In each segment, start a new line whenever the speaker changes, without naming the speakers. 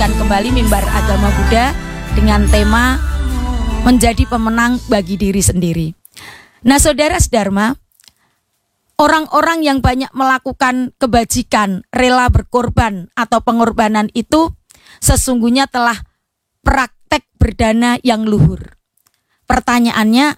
menyaksikan kembali Mimbar Agama Buddha dengan tema menjadi pemenang bagi diri sendiri. Nah, saudara sedharma, orang-orang yang banyak melakukan kebajikan, rela berkorban atau pengorbanan itu sesungguhnya telah praktek berdana yang luhur. Pertanyaannya,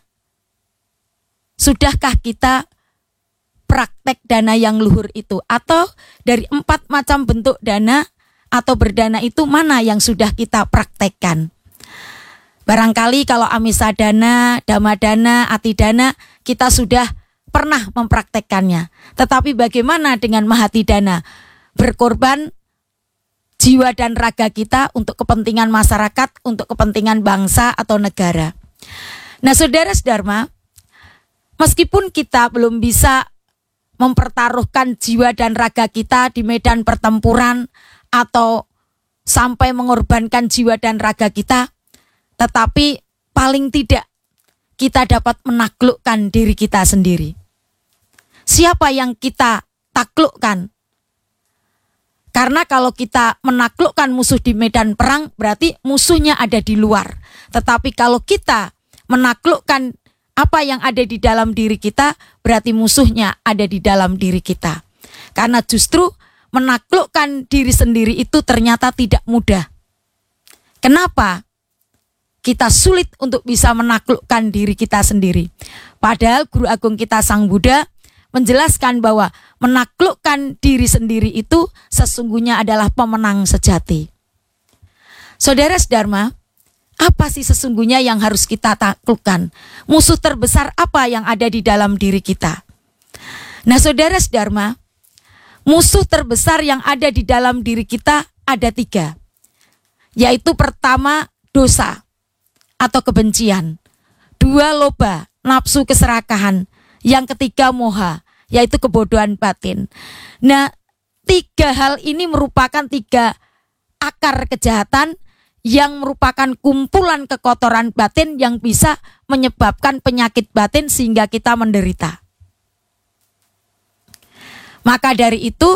sudahkah kita praktek dana yang luhur itu? Atau dari 4 macam bentuk dana atau berdana itu mana yang sudah kita praktekkan? Barangkali kalau amisa dana, dhamma dana, ati dana kita sudah pernah mempraktekkannya. Tetapi bagaimana dengan mahati dana? Berkorban jiwa dan raga kita untuk kepentingan masyarakat, untuk kepentingan bangsa atau negara. Nah, saudara sedharma, meskipun kita belum bisa mempertaruhkan jiwa dan raga kita di medan pertempuran atau sampai mengorbankan jiwa dan raga kita, tetapi paling tidak kita dapat menaklukkan diri kita sendiri. Siapa yang kita taklukkan? Karena kalau kita menaklukkan musuh di medan perang, berarti musuhnya ada di luar. Tetapi kalau kita menaklukkan apa yang ada di dalam diri kita, berarti musuhnya ada di dalam diri kita. Karena justru menaklukkan diri sendiri itu ternyata tidak mudah. Kenapa kita sulit untuk bisa menaklukkan diri kita sendiri? Padahal Guru Agung kita Sang Buddha menjelaskan bahwa menaklukkan diri sendiri itu sesungguhnya adalah pemenang sejati. Saudara sedharma, apa sih sesungguhnya yang harus kita taklukkan? Musuh terbesar apa yang ada di dalam diri kita? Nah, saudara sedharma, musuh terbesar yang ada di dalam diri kita ada 3. Yaitu pertama, dosa atau kebencian. 2, loba, nafsu keserakahan. Yang ketiga, moha, yaitu kebodohan batin. Nah, 3 hal ini merupakan 3 akar kejahatan yang merupakan kumpulan kekotoran batin yang bisa menyebabkan penyakit batin sehingga kita menderita. Maka dari itu,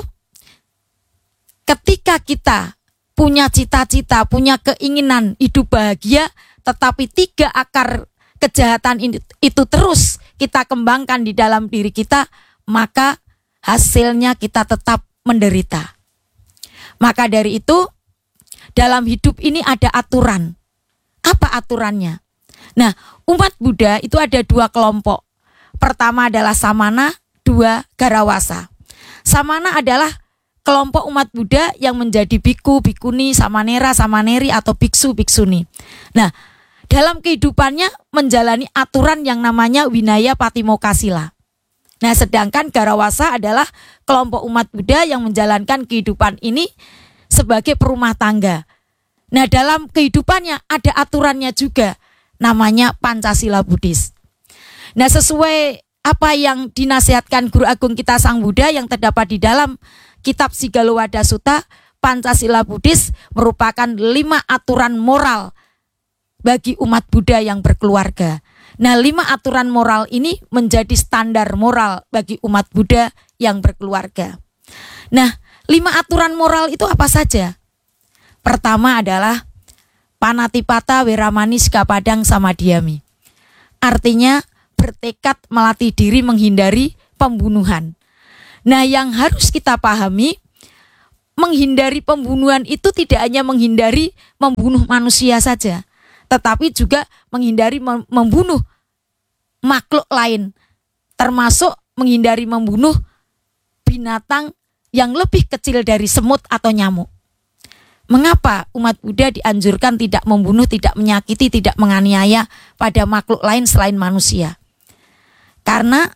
ketika kita punya cita-cita, punya keinginan hidup bahagia, tetapi 3 akar kejahatan itu terus kita kembangkan di dalam diri kita, maka hasilnya kita tetap menderita. Maka dari itu, dalam hidup ini ada aturan. Apa aturannya? Nah, umat Buddha itu ada 2 kelompok. Pertama adalah samana, 2 garawasa. Samana adalah kelompok umat Buddha yang menjadi biku, bikuni, samanera, samaneri atau biksu, biksuni. Nah, dalam kehidupannya menjalani aturan yang namanya winaya patimokasila. Nah, sedangkan garawasa adalah kelompok umat Buddha yang menjalankan kehidupan ini sebagai perumah tangga. Nah, dalam kehidupannya ada aturannya juga, namanya Pancasila Buddhis. Nah, sesuai apa yang dinasihatkan Guru Agung kita Sang Buddha yang terdapat di dalam kitab Sigalowada Sutta, Pancasila Buddhis merupakan 5 aturan moral bagi umat Buddha yang berkeluarga. Nah, 5 aturan moral ini menjadi standar moral bagi umat Buddha yang berkeluarga. Nah, 5 aturan moral itu apa saja? Pertama adalah panatipata weramani sikapadang samadhyami. Artinya bertekad melatih diri menghindari pembunuhan. Nah, yang harus kita pahami, menghindari pembunuhan itu tidak hanya menghindari membunuh manusia saja, tetapi juga menghindari membunuh makhluk lain, termasuk menghindari membunuh binatang yang lebih kecil dari semut atau nyamuk. Mengapa umat Buddha dianjurkan tidak membunuh, tidak menyakiti, tidak menganiaya pada makhluk lain selain manusia? Karena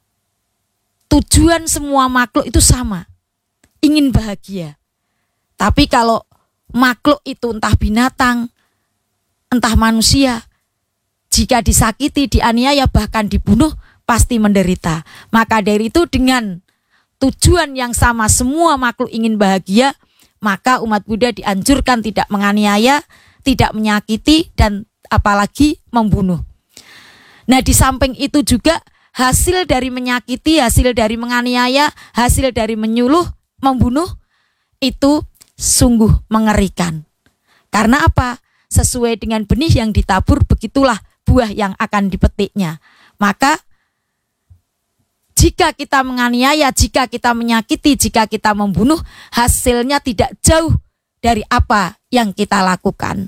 tujuan semua makhluk itu sama, ingin bahagia. Tapi kalau makhluk itu entah binatang, entah manusia, jika disakiti, dianiaya, bahkan dibunuh, pasti menderita. Maka dari itu dengan tujuan yang sama, semua makhluk ingin bahagia, maka umat Buddha dianjurkan tidak menganiaya, tidak menyakiti, dan apalagi membunuh. Nah, di samping itu juga hasil dari menyakiti, hasil dari menganiaya, hasil dari menyuluh, membunuh, itu sungguh mengerikan. Karena apa? Sesuai dengan benih yang ditabur, begitulah buah yang akan dipetiknya. Maka jika kita menganiaya, jika kita menyakiti, jika kita membunuh, hasilnya tidak jauh dari apa yang kita lakukan.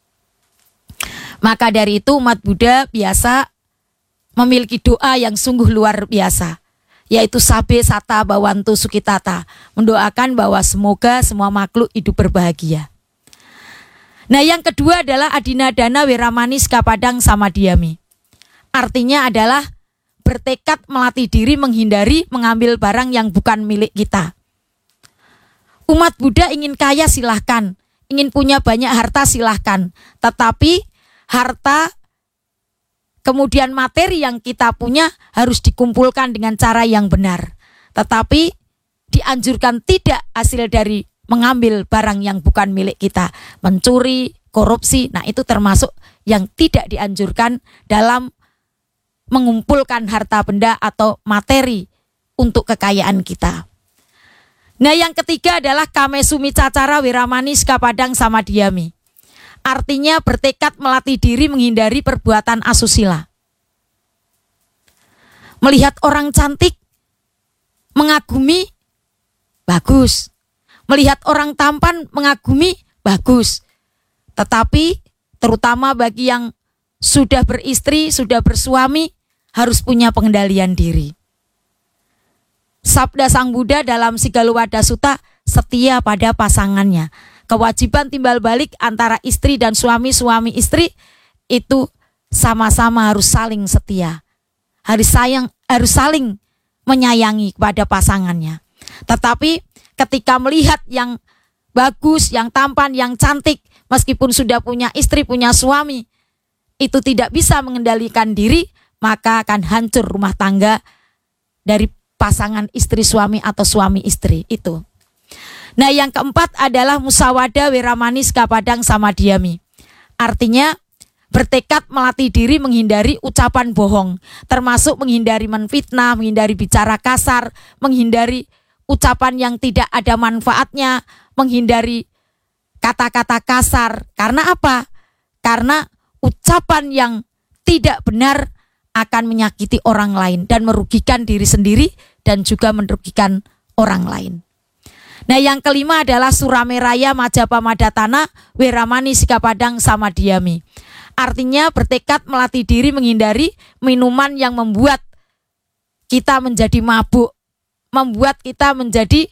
Maka dari itu umat Buddha biasa memiliki doa yang sungguh luar biasa, yaitu Sabe Sata Bhavantu Sukhitata, mendoakan bahwa semoga semua makhluk hidup berbahagia. Nah, yang kedua adalah Adinadana Weramani Sikapadang Samadhyami. Artinya adalah bertekad melatih diri menghindari mengambil barang yang bukan milik kita. Umat Buddha ingin kaya silahkan, ingin punya banyak harta silahkan, tetapi harta kemudian materi yang kita punya harus dikumpulkan dengan cara yang benar. Tetapi dianjurkan tidak hasil dari mengambil barang yang bukan milik kita, mencuri, korupsi. Nah, itu termasuk yang tidak dianjurkan dalam mengumpulkan harta benda atau materi untuk kekayaan kita. Nah, yang ketiga adalah Kamesumi Cacara Weramani Sikapadang Samadhyami. Artinya bertekad melatih diri menghindari perbuatan asusila. Melihat orang cantik, mengagumi, bagus. Melihat orang tampan, mengagumi, bagus. Tetapi terutama bagi yang sudah beristri, sudah bersuami, harus punya pengendalian diri. Sabda Sang Buddha dalam Sigaluwada Sutta, setia pada pasangannya. Kewajiban timbal balik antara istri dan suami istri itu sama-sama harus saling setia. Harus saling menyayangi kepada pasangannya. Tetapi ketika melihat yang bagus, yang tampan, yang cantik, meskipun sudah punya istri, punya suami, itu tidak bisa mengendalikan diri, maka akan hancur rumah tangga dari pasangan istri suami atau suami istri itu. Nah, yang keempat adalah Musawada Weramani Sikapadang Samadhyami. Artinya bertekad melatih diri menghindari ucapan bohong, termasuk menghindari menfitnah, menghindari bicara kasar, menghindari ucapan yang tidak ada manfaatnya, menghindari kata-kata kasar. Karena apa? Karena ucapan yang tidak benar akan menyakiti orang lain dan merugikan diri sendiri dan juga merugikan orang lain. Nah, yang kelima adalah Surameraya Majapahmadatana Weramani Sikapadang Samadhyami. Artinya bertekad melatih diri menghindari minuman yang membuat kita menjadi mabuk, membuat kita menjadi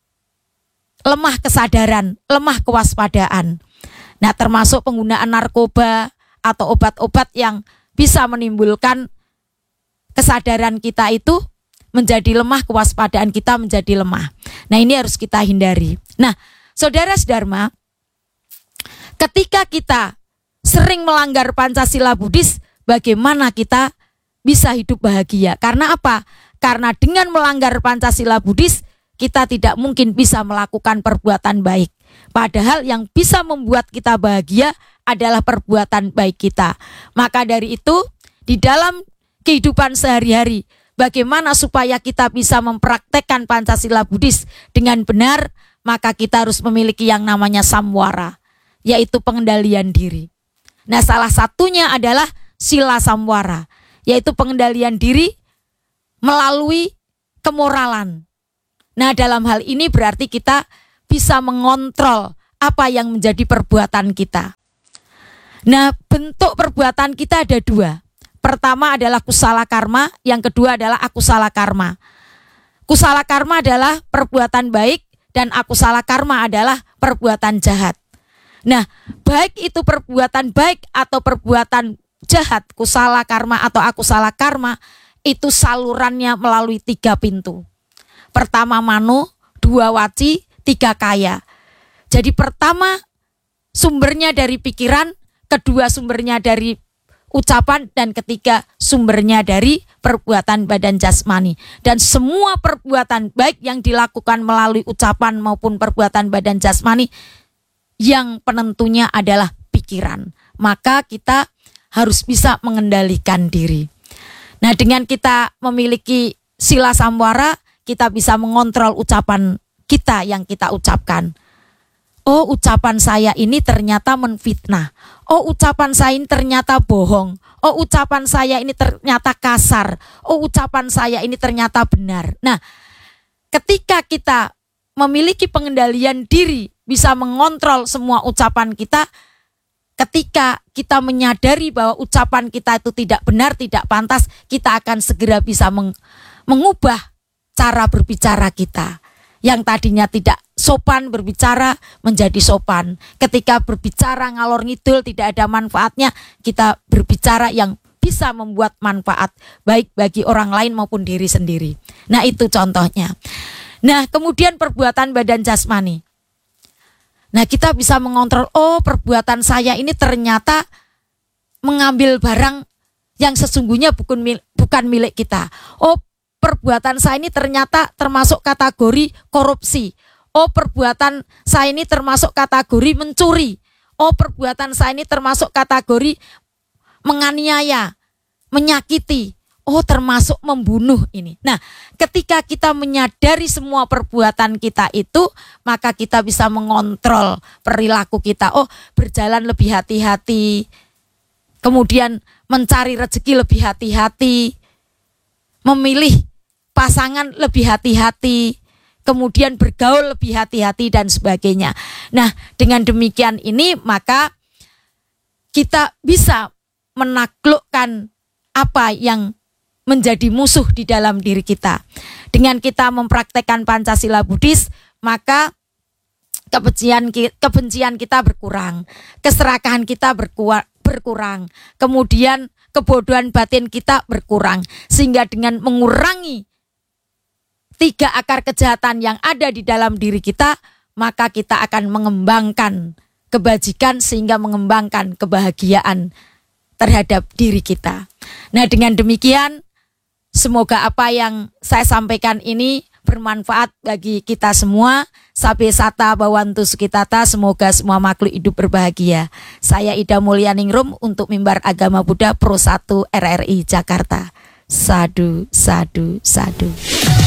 lemah kesadaran, lemah kewaspadaan. Nah, termasuk penggunaan narkoba atau obat-obat yang bisa menimbulkan kesadaran kita itu menjadi lemah, kewaspadaan kita menjadi lemah. Nah, ini harus kita hindari. Nah, saudara Dharma, ketika kita sering melanggar Pancasila Buddhis, bagaimana kita bisa hidup bahagia? Karena apa? Karena dengan melanggar Pancasila Buddhis, kita tidak mungkin bisa melakukan perbuatan baik. Padahal yang bisa membuat kita bahagia adalah perbuatan baik kita. Maka dari itu, di dalam kehidupan sehari-hari, bagaimana supaya kita bisa mempraktekkan Pancasila Buddhis dengan benar, maka kita harus memiliki yang namanya samwara, yaitu pengendalian diri. Nah, salah satunya adalah sila samwara, yaitu pengendalian diri melalui kemoralan. Nah, dalam hal ini berarti kita bisa mengontrol apa yang menjadi perbuatan kita. Nah, bentuk perbuatan kita ada dua. Pertama adalah kusala karma, yang kedua adalah akusala karma. Kusala karma adalah perbuatan baik dan akusala karma adalah perbuatan jahat. Nah, baik itu perbuatan baik atau perbuatan jahat, kusala karma atau akusala karma, itu salurannya melalui 3 pintu. Pertama mano, 2 waci, 3 kaya. Jadi pertama sumbernya dari pikiran, kedua sumbernya dari ucapan, dan ketiga sumbernya dari perbuatan badan jasmani. Dan semua perbuatan baik yang dilakukan melalui ucapan maupun perbuatan badan jasmani, yang penentunya adalah pikiran. Maka kita harus bisa mengendalikan diri. Nah, dengan kita memiliki sila samwara, kita bisa mengontrol ucapan kita yang kita ucapkan. Oh, ucapan saya ini ternyata menfitnah. Oh, ucapan saya ini ternyata bohong. Oh, ucapan saya ini ternyata kasar. Oh, ucapan saya ini ternyata benar. Nah, ketika kita memiliki pengendalian diri, bisa mengontrol semua ucapan kita, ketika kita menyadari bahwa ucapan kita itu tidak benar, tidak pantas, kita akan segera bisa mengubah cara berbicara kita. Yang tadinya tidak sopan berbicara menjadi sopan. Ketika berbicara ngalor ngidul tidak ada manfaatnya, kita berbicara yang bisa membuat manfaat baik bagi orang lain maupun diri sendiri. Nah, itu contohnya. Nah, kemudian perbuatan badan jasmani. Nah, kita bisa mengontrol, oh, perbuatan saya ini ternyata mengambil barang yang sesungguhnya bukan milik kita. Oh, perbuatan saya ini ternyata termasuk kategori korupsi. Oh, perbuatan saya ini termasuk kategori mencuri. Oh, perbuatan saya ini termasuk kategori menganiaya, menyakiti. Oh, termasuk membunuh ini. Nah, ketika kita menyadari semua perbuatan kita itu, maka kita bisa mengontrol perilaku kita. Oh, berjalan lebih hati-hati. Kemudian mencari rezeki lebih hati-hati. Memilih pasangan lebih hati-hati, kemudian bergaul lebih hati-hati dan sebagainya. Nah, dengan demikian ini maka kita bisa menaklukkan apa yang menjadi musuh di dalam diri kita. Dengan kita mempraktekkan Pancasila Buddhis, maka kebencian kita berkurang, keserakahan kita berkurang, kemudian kebodohan batin kita berkurang, sehingga dengan mengurangi 3 akar kejahatan yang ada di dalam diri kita, maka kita akan mengembangkan kebajikan sehingga mengembangkan kebahagiaan terhadap diri kita. Nah, dengan demikian semoga apa yang saya sampaikan ini bermanfaat bagi kita semua. Sabe sata bawantu sukitata, semoga semua makhluk hidup berbahagia. Saya Ida Mulyaningrum untuk Mimbar Agama Buddha Pro 1 RRI Jakarta. Sadu, sadu, sadu.